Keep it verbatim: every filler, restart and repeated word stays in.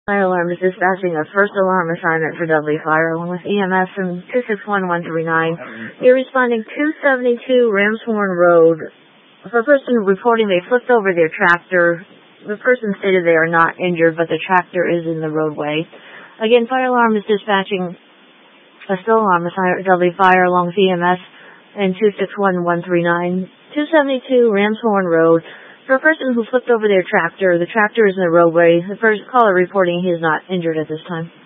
Fire alarm is dispatching a first alarm assignment for Dudley Fire along with E M S from two six one one three nine. You're responding two seventy-two Ramshorn Road. For a person reporting they flipped over their tractor, the person stated they are not injured, but the tractor is in the roadway. Again, fire alarm is dispatching a still alarm assignment for Dudley Fire along with E M S and two six one one three nine. two seventy-two Ramshorn Road. For a person who flipped over their tractor, the tractor is in the roadway. The first caller reporting he is not injured at this time.